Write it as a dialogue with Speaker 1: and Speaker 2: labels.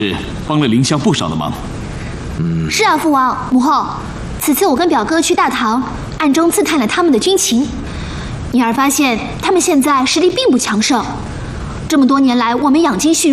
Speaker 1: 是帮了林香不少的忙。
Speaker 2: 是啊，父王母后，此次我跟表哥去大唐，暗中刺探了他们的军情，因而发现他们现在实力并不强盛。这么多年来，我们养精蓄锐。